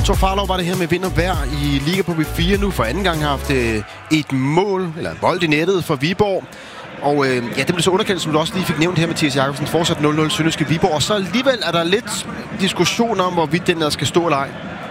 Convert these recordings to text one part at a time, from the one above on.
Thor Farlov var det her med vind og vejr i Liga på B4 nu. For anden gang har haft et mål, eller en bold i nettet for Viborg. Og det blev så underkendt, som du også lige fik nævnt her, Mathias Jakobsen. Fortsat 0-0 Sønderjyske Viborg. Og så alligevel er der lidt diskussion om, hvorvidt den der skal stå eller ej.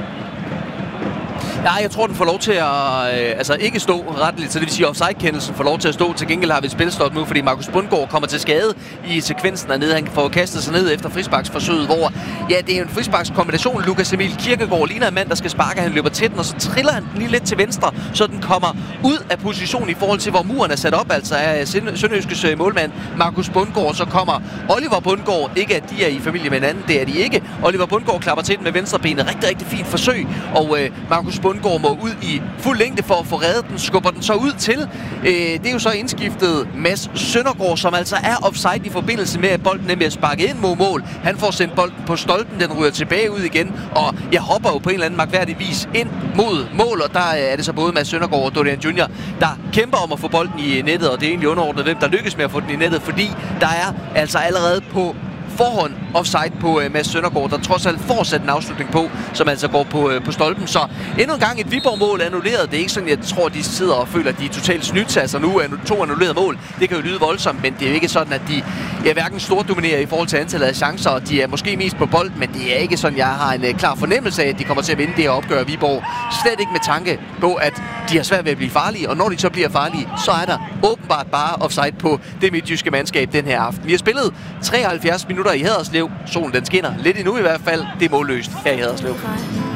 Ja, jeg tror, den får lov til at ikke stå retteligt, så det vil sige, at offside-kendelsen får lov til at stå. Til gengæld har vi et spilstop nu, fordi Markus Bundgaard kommer til skade i sekvensen dernede. Han får kastet sig ned efter frisparksforsøget, hvor det er en frisparkskombination. Lukas Emil Kirkegaard ligner en mand, der skal sparke. Han løber til den, og så triller han den lige lidt til venstre, så den kommer ud af position i forhold til, hvor muren er sat op. Altså er Sønderjyskes målmand Markus Bundgaard, så kommer Oliver Bundgaard. Ikke at de er i familie med hinanden, det er de ikke. Oliver Bundgaard klapper til den med venstre benet. Rigtig, rigtig fint forsøg, og Markus Bundgaard må ud i fuld længde for at få reddet den, skubber den så ud til. Det er jo så indskiftet Mads Søndergaard, som altså er offside i forbindelse med, at bolden er med at sparke ind mod mål. Han får sendt bolden på stolpen, den ryger tilbage ud igen, og jeg hopper jo på en eller anden magtværdig vis ind mod mål, og der er det så både Mads Søndergaard og Dorian Junior, der kæmper om at få bolden i nettet, og det er egentlig underordnet, hvem der lykkes med at få den i nettet, fordi der er altså allerede på forhånd offside på Mads Søndergaard, der trods alt får sat en afslutning på, som altså går på stolpen. Så endnu en gang et Viborg-mål annulleret. Det er ikke sådan, jeg tror, de sidder og føler, at de er totalt snydt. Altså nu er 2 annullerede mål. Det kan jo lyde voldsomt, men det er jo ikke sådan, at de hverken stordominerer i forhold til antallet af chancer, og de er måske mest på bold, men det er ikke sådan, jeg har en klar fornemmelse af, at de kommer til at vinde det her opgør Viborg. Slet ikke med tanke på, at de har svært ved at blive farlige, og når de så bliver farlige, så er der åbenbart bare offside på det midtjyske mandskab den her aften. Vi har spillet 73 minutter i Haderslev. Solen den skinner lidt endnu i hvert fald. Det er målløst her i Haderslev.